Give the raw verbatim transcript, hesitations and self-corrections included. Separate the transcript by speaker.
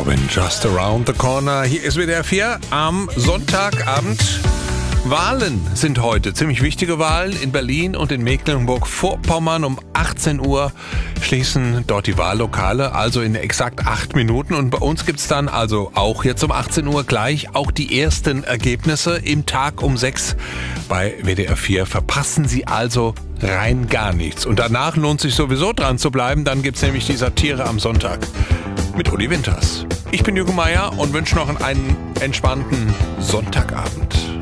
Speaker 1: Robin, Just Around the Corner. Hier ist W D R vier am Sonntagabend. Wahlen sind heute, ziemlich wichtige Wahlen in Berlin und in Mecklenburg-Vorpommern. Um achtzehn Uhr schließen dort die Wahllokale, also in exakt acht Minuten. Und bei uns gibt's dann also auch jetzt um achtzehn Uhr gleich auch die ersten Ergebnisse im Tag um sechs bei W D R vier. Verpassen Sie also rein gar nichts. Und danach lohnt sich sowieso dran zu bleiben. Dann gibt's nämlich die Satire am Sonntag mit Uli Winters. Ich bin Jürgen Meier und wünsche noch einen entspannten Sonntagabend.